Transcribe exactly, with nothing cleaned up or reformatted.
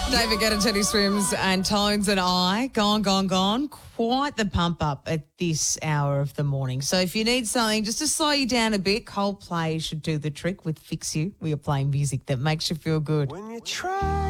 David Guetta, Teddy Swims and Tones and I, gone, gone, gone. Quite the pump up at this hour of the morning. So if you need something just to slow you down a bit, Coldplay should do the trick with Fix You. We are playing music that makes you feel good. When you try